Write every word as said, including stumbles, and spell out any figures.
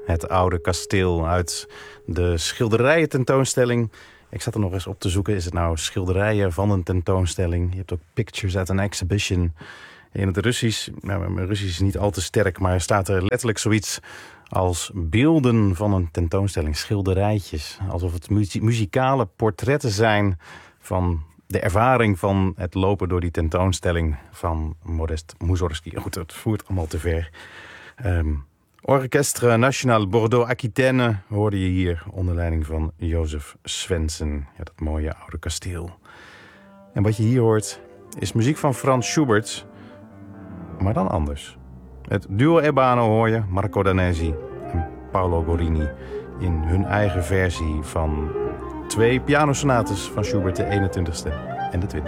Het oude kasteel uit de schilderijen tentoonstelling. Ik zat er nog eens op te zoeken. Is het nou schilderijen van een tentoonstelling? Je hebt ook pictures at an exhibition. In het Russisch, nou, mijn Russisch is niet al te sterk, maar er staat er letterlijk zoiets als beelden van een tentoonstelling, schilderijtjes. Alsof het muzie- muzikale portretten zijn van de ervaring van het lopen door die tentoonstelling van Modest Mussorgsky. Goed, dat voert allemaal te ver. Um, Orchestre National Bordeaux-Aquitaine hoorde je hier onder leiding van Jozef Swensen. Ja, dat mooie oude kasteel. En wat je hier hoort is muziek van Franz Schubert, maar dan anders. Het duo Ebano hoor je, Marco Danesi en Paolo Gorini, in hun eigen versie van twee pianosonates van Schubert, de eenentwintigste en de twintigste.